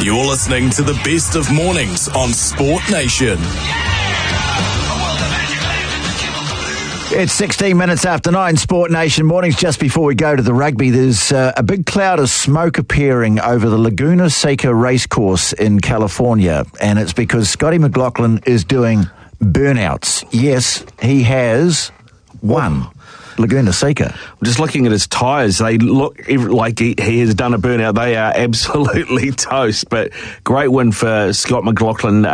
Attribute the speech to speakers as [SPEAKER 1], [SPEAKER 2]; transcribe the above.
[SPEAKER 1] You're listening to the best of mornings on Sport Nation.
[SPEAKER 2] It's 16 minutes after 9, Sport Nation mornings. Just before we go to the rugby, there's a big cloud of smoke appearing over the Laguna Seca racecourse in California, and it's because Scotty McLaughlin is doing burnouts. Yes, he has won Laguna Seca.
[SPEAKER 3] I'm just looking at his tyres. They look like he has done a burnout. They are absolutely toast, but great win for Scott McLaughlin.